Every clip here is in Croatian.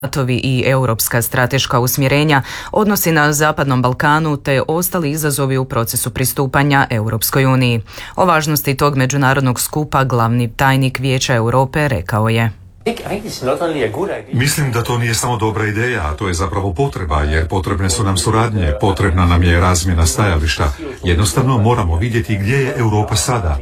ratovi i europska strateška usmjerenja, odnosi na Zapadnom Balkanu te ostali izazovi u procesu pristupanja Europskoj uniji. O važnosti tog međunarodnog skupa glavni tajnik Vijeća Europe rekao je: Mislim da to nije samo dobra ideja, a to je zapravo potreba, jer potrebne su nam suradnje, potrebna nam je razmjena stajališta. Jednostavno moramo vidjeti gdje je Europa sada.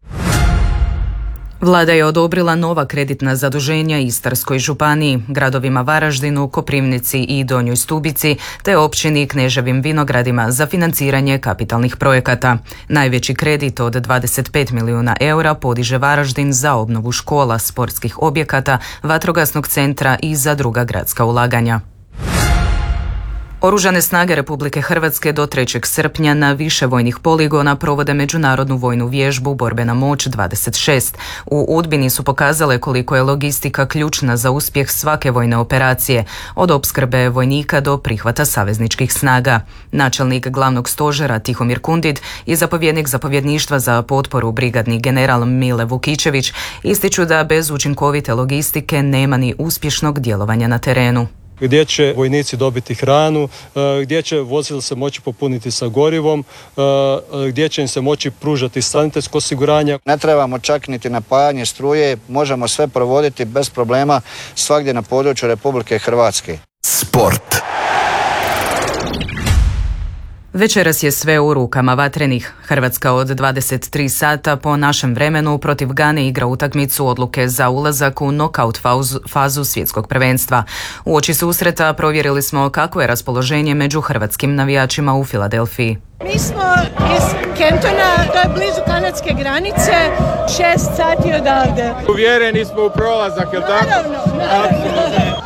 Vlada je odobrila nova kreditna zaduženja Istarskoj županiji, gradovima Varaždinu, Koprivnici i Donjoj Stubici, te općini Kneževim Vinogradima za financiranje kapitalnih projekata. Najveći kredit od 25 milijuna eura podiže Varaždin za obnovu škola, sportskih objekata, vatrogasnog centra i za druga gradska ulaganja. Oružane snage Republike Hrvatske do 3. srpnja na više vojnih poligona provode međunarodnu vojnu vježbu Borbena moć 26. U Udbini su pokazale koliko je logistika ključna za uspjeh svake vojne operacije, od opskrbe vojnika do prihvata savezničkih snaga. Načelnik glavnog stožera Tihomir Kundid i zapovjednik zapovjedništva za potporu brigadni general Mile Vukičević ističu da bez učinkovite logistike nema ni uspješnog djelovanja na terenu. Gdje će vojnici dobiti hranu, gdje će vozila se moći popuniti sa gorivom, gdje će im se moći pružati sanitetsko osiguranje. Ne trebamo čak niti napajanje struje, možemo sve provoditi bez problema svagdje na području Republike Hrvatske. Sport. Večeras je sve u rukama vatrenih. Hrvatska od 23 sata po našem vremenu protiv Gane igra utakmicu odluke za ulazak u nokaut fazu svjetskog prvenstva. Uoči susreta provjerili smo kako je raspoloženje među hrvatskim navijačima u Filadelfiji. Mi smo iz Kentona, to je blizu kanadske granice, 6 sati odavde. Uvjereni smo u prolazak, je li tako? Naravno.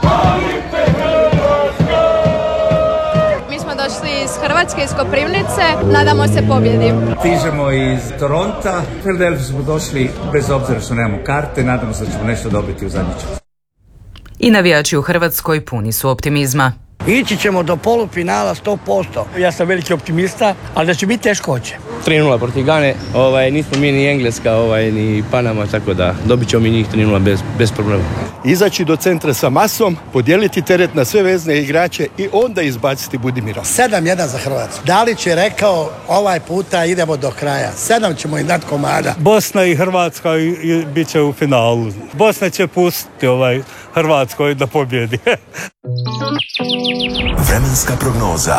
Došli iz Hrvatske, iz Koprivnice, nadamo se pobjedi. Stižemo iz Toronta, Philadelphia smo došli bez obzira što nemamo karte, nadamo se da ćemo nešto dobiti u zadnji čas. I navijači u Hrvatskoj puni su optimizma. Ići ćemo do polufinala 100%. Ja sam veliki optimista, ali da će biti teško hoće. 3-0 protiv Gane, nismo mi ni Engleska, ni Panama, tako da dobit ćemo mi njih 3-0 bez problema. Izaći do centra sa masom, podijeliti teret na sve vezne igrače i onda izbaciti Budimira. 7-1 za Hrvatsku. Dalić je rekao ovaj puta idemo do kraja. 7 ćemo im dati komada. Bosna i Hrvatska bit će u finalu. Bosna će pustiti Hrvatskoj da pobjedi. Vremenska prognoza.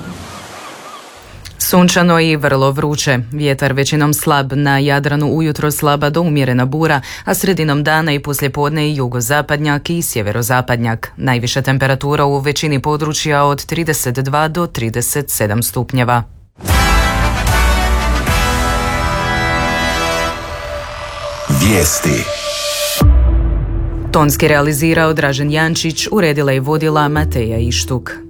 Sunčano i vrlo vruće. Vjetar većinom slab, na Jadranu ujutro slaba do umjerena bura, a sredinom dana i poslijepodne i jugozapadnjak i sjeverozapadnjak. Najviša temperatura u većini područja od 32 do 37 stupnjeva. Vijesti. Tonski realizirao Dražen Jančić, uredila i vodila Mateja Ištuk.